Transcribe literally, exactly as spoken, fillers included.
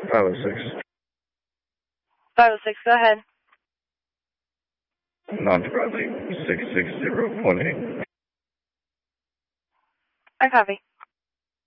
five oh six. five oh six, go ahead. Non-Bradley, six six zero one eight. I copy.